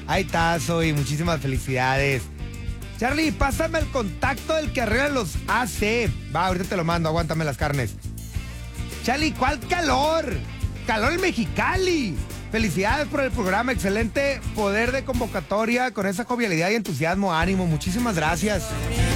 Ahí está, Zoe, muchísimas felicidades. Charlie, pásame el contacto del que arregla los AC. Va, ahorita te lo mando, aguántame las carnes. Charlie, ¿cuál calor? Calor en Mexicali. Felicidades por el programa, excelente poder de convocatoria con esa jovialidad y entusiasmo, ánimo, muchísimas gracias.